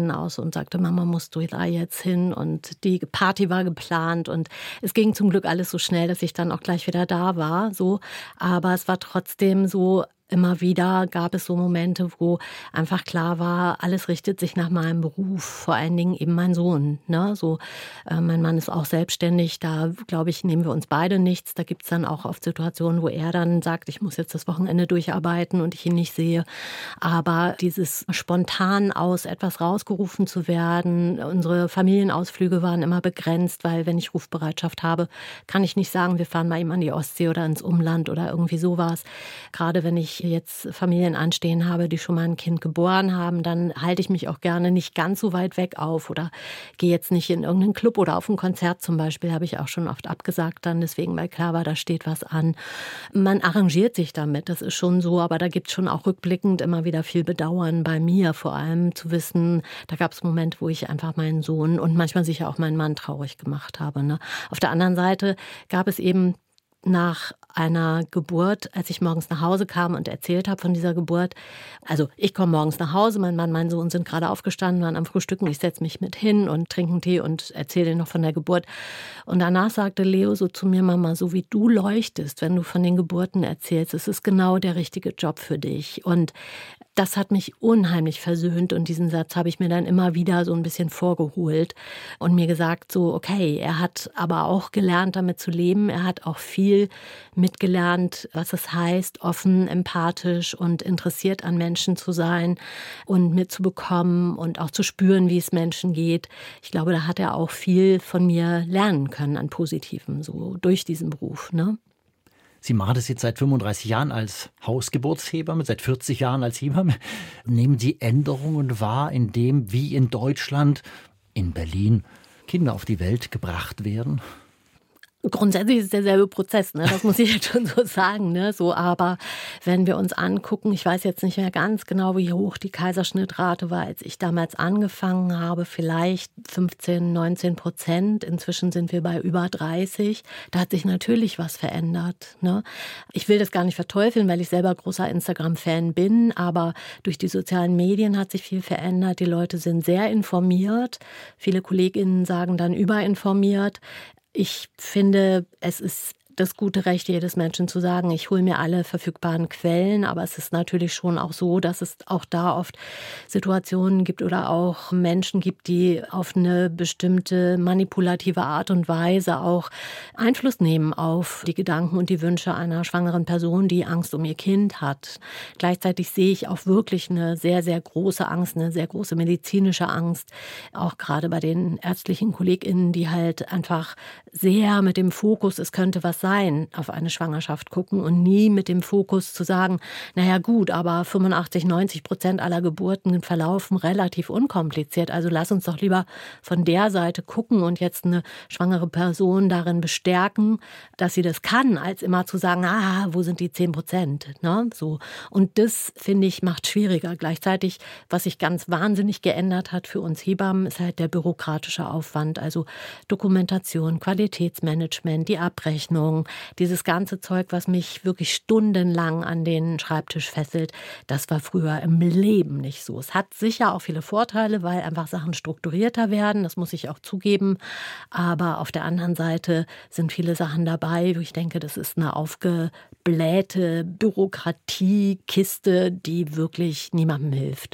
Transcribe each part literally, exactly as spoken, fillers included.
Tränen aus und sagte, Mama, musst du da jetzt hin? Und die Party war geplant und es ging zum Glück alles so schnell, dass ich dann auch gleich wieder da war. So. Aber es war trotzdem so, immer wieder gab es so Momente, wo einfach klar war, alles richtet sich nach meinem Beruf, vor allen Dingen eben mein Sohn. Ne? So, äh, mein Mann ist auch selbstständig, da glaube ich, nehmen wir uns beide nichts. Da gibt es dann auch oft Situationen, wo er dann sagt, ich muss jetzt das Wochenende durcharbeiten und ich ihn nicht sehe. Aber dieses spontan aus etwas rausgerufen zu werden, unsere Familienausflüge waren immer begrenzt, weil wenn ich Rufbereitschaft habe, kann ich nicht sagen, wir fahren mal eben an die Ostsee oder ins Umland oder irgendwie sowas. Gerade wenn ich jetzt Familien anstehen habe, die schon mal ein Kind geboren haben, dann halte ich mich auch gerne nicht ganz so weit weg auf oder gehe jetzt nicht in irgendeinen Club oder auf ein Konzert zum Beispiel, habe ich auch schon oft abgesagt dann, deswegen, weil klar war, da steht was an. Man arrangiert sich damit, das ist schon so, aber da gibt es schon auch rückblickend immer wieder viel Bedauern bei mir, vor allem zu wissen, da gab es Momente, wo ich einfach meinen Sohn und manchmal sicher auch meinen Mann traurig gemacht habe. Ne? Auf der anderen Seite gab es eben nach einer Geburt, als ich morgens nach Hause kam und erzählt habe von dieser Geburt. Also ich komme morgens nach Hause, mein Mann, mein Sohn sind gerade aufgestanden, waren am Frühstücken. Ich setze mich mit hin und trinke einen Tee und erzähle noch von der Geburt. Und danach sagte Leo so zu mir, Mama, so wie du leuchtest, wenn du von den Geburten erzählst, es ist genau der richtige Job für dich. Und das hat mich unheimlich versöhnt und diesen Satz habe ich mir dann immer wieder so ein bisschen vorgeholt und mir gesagt, so okay, er hat aber auch gelernt, damit zu leben. Er hat auch viel mitgelernt, was es heißt, offen, empathisch und interessiert an Menschen zu sein und mitzubekommen und auch zu spüren, wie es Menschen geht. Ich glaube, da hat er auch viel von mir lernen können an Positivem, so durch diesen Beruf, ne? Sie machen das jetzt seit fünfunddreißig Jahren als Hausgeburtshebamme, seit vierzig Jahren als Hebamme. Nehmen Sie Änderungen wahr, in dem, wie in Deutschland, in Berlin, Kinder auf die Welt gebracht werden? Grundsätzlich ist es derselbe Prozess, ne? Das muss ich jetzt schon so sagen. Ne? So, aber wenn wir uns angucken, ich weiß jetzt nicht mehr ganz genau, wie hoch die Kaiserschnittrate war, als ich damals angefangen habe, vielleicht fünfzehn, neunzehn Prozent. Inzwischen sind wir bei über dreißig. Da hat sich natürlich was verändert. Ne? Ich will das gar nicht verteufeln, weil ich selber großer Instagram-Fan bin, aber durch die sozialen Medien hat sich viel verändert. Die Leute sind sehr informiert. Viele KollegInnen sagen dann überinformiert. Ich finde, es ist das gute Recht jedes Menschen zu sagen, ich hole mir alle verfügbaren Quellen, aber es ist natürlich schon auch so, dass es auch da oft Situationen gibt oder auch Menschen gibt, die auf eine bestimmte manipulative Art und Weise auch Einfluss nehmen auf die Gedanken und die Wünsche einer schwangeren Person, die Angst um ihr Kind hat. Gleichzeitig sehe ich auch wirklich eine sehr, sehr große Angst, eine sehr große medizinische Angst, auch gerade bei den ärztlichen KollegInnen, die halt einfach sehr mit dem Fokus, es könnte was sein, auf eine Schwangerschaft gucken und nie mit dem Fokus zu sagen, naja gut, aber fünfundachtzig, neunzig Prozent aller Geburten verlaufen relativ unkompliziert. Also lass uns doch lieber von der Seite gucken und jetzt eine schwangere Person darin bestärken, dass sie das kann, als immer zu sagen, ah, wo sind die zehn Prozent? Ne? So. Und das, finde ich, macht schwieriger. Gleichzeitig, was sich ganz wahnsinnig geändert hat für uns Hebammen, ist halt der bürokratische Aufwand. Also Dokumentation, Qualitätsmanagement, die Abrechnung, dieses ganze Zeug, was mich wirklich stundenlang an den Schreibtisch fesselt, das war früher im Leben nicht so. Es hat sicher auch viele Vorteile, weil einfach Sachen strukturierter werden, das muss ich auch zugeben. Aber auf der anderen Seite sind viele Sachen dabei, wo ich denke, das ist eine aufgeblähte Bürokratiekiste, die wirklich niemandem hilft.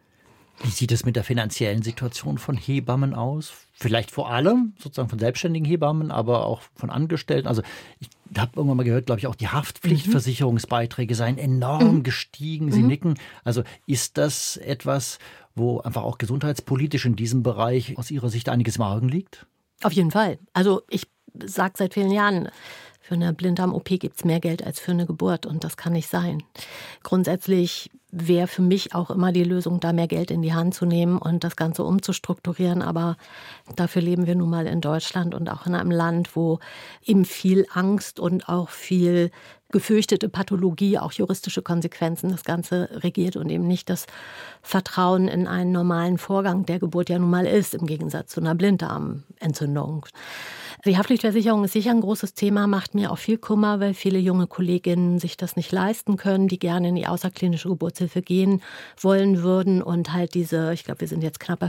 Wie sieht es mit der finanziellen Situation von Hebammen aus? Vielleicht vor allem sozusagen von selbstständigen Hebammen, aber auch von Angestellten. Also ich habe irgendwann mal gehört, glaube ich, auch die Haftpflichtversicherungsbeiträge seien enorm mhm. gestiegen. Sie mhm. nicken. Also ist das etwas, wo einfach auch gesundheitspolitisch in diesem Bereich aus Ihrer Sicht einiges im Argen liegt? Auf jeden Fall. Also ich sage seit vielen Jahren, für eine Blinddarm-O P gibt es mehr Geld als für eine Geburt und das kann nicht sein. Grundsätzlich wäre für mich auch immer die Lösung, da mehr Geld in die Hand zu nehmen und das Ganze umzustrukturieren. Aber dafür leben wir nun mal in Deutschland und auch in einem Land, wo eben viel Angst und auch viel gefürchtete Pathologie, auch juristische Konsequenzen das Ganze regiert und eben nicht das Vertrauen in einen normalen Vorgang, der Geburt ja nun mal ist, im Gegensatz zu einer Blinddarmentzündung. Die Haftpflichtversicherung ist sicher ein großes Thema, macht mir auch viel Kummer, weil viele junge Kolleginnen sich das nicht leisten können, die gerne in die außerklinische Geburtshilfe gehen wollen würden und halt diese, ich glaube, wir sind jetzt knapp bei